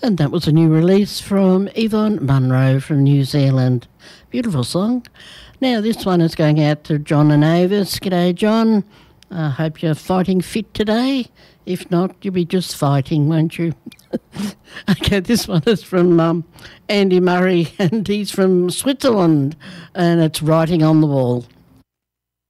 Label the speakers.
Speaker 1: And that was a new release from Yvonne Munro from New Zealand. Beautiful song. Now this one is going out to John and Avis. G'day, John. I hope you're fighting fit today. If not, you'll be just fighting, won't you? Okay, this one is from Andy Murray, and he's from Switzerland, and it's Writing on the Wall.